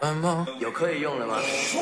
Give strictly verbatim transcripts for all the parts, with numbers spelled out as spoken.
有可以用了吗？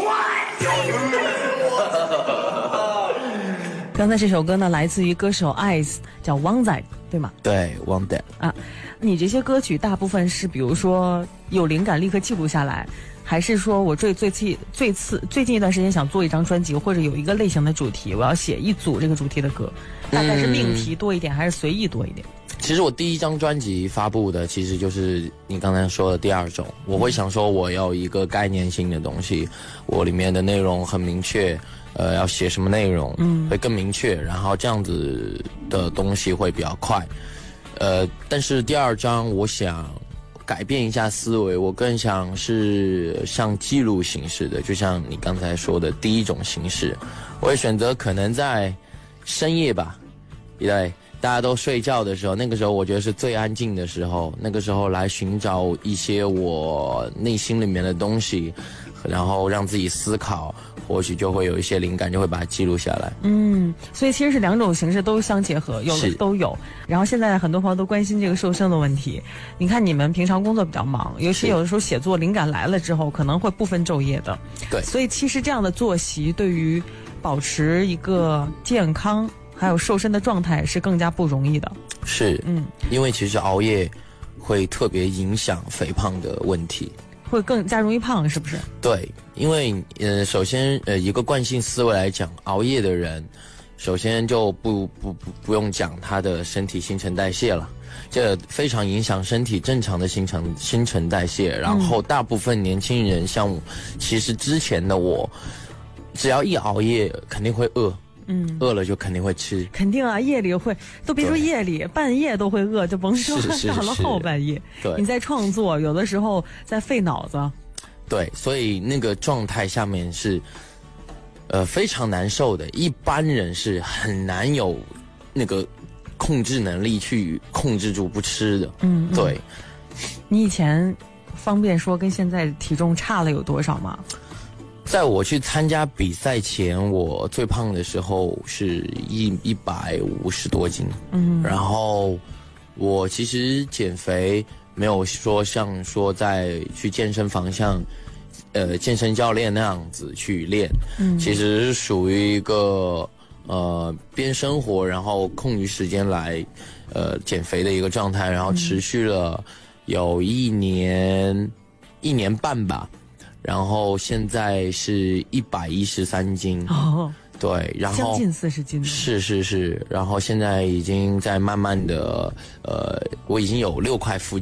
刚才这首歌呢，来自于歌手 Ice， 叫《汪仔》，对吗？ 对，汪仔啊。你这些歌曲大部分是，比如说有灵感立刻记录下来，还是说我最最最最次最近一段时间想做一张专辑，或者有一个类型的主题，我要写一组这个主题的歌，大概是命题多一点，还是随意多一点？ 其实我第一张专辑发布的其实就是你刚才说的第二种，我会想说我要一个概念性的东西，我里面的内容很明确，呃，要写什么内容，嗯，会更明确，然后这样子的东西会比较快，呃，但是第二张我想改变一下思维，我更想是像记录形式的，就像你刚才说的第一种形式，我会选择可能在深夜吧，对。大家都睡觉的时候，那个时候我觉得是最安静的时候，那个时候来寻找一些我内心里面的东西，然后让自己思考，或许就会有一些灵感，就会把它记录下来。 嗯，所以其实是两种形式都相结合，有的都有。然后现在很多朋友都关心这个瘦身的问题。你看你们平常工作比较忙，尤其有的时候写作灵感来了之后，可能会不分昼夜的。 对， 所以其实这样的作息对于保持一个健康还有瘦身的状态是更加不容易的。 是，嗯，因为其实熬夜会特别影响肥胖的问题， 会更加容易胖，是不是？ 对，因为呃，首先呃，一个惯性思维来讲，熬夜的人，首先就不不不不用讲他的身体新陈代谢了，这非常影响身体正常的新陈新陈代谢。然后大部分年轻人，像其实之前的我，只要一熬夜，肯定会饿。嗯，饿了就肯定会吃， 肯定啊，夜里会，都别说夜里，半夜都会饿，就甭说到了后半夜。 对， 你在创作，有的时候在费脑子。 对，所以那个状态下面是，呃，非常难受的。一般人是很难有那个控制能力去控制住不吃的。嗯，对。 你以前方便说跟现在体重差了有多少吗？ 在我去参加比赛前，我最胖的时候是一一百五十多斤，嗯，然后我其实减肥没有说像说在去健身房像，呃，健身教练那样子去练，嗯，其实是属于一个呃边生活然后空余时间来，呃减肥的一个状态，然后持续了有一年一年半吧。然后现在是一百一十三斤哦，对，然后将近四十斤， 是是是，然后现在已经在慢慢的，呃，我已经有六块腹肌。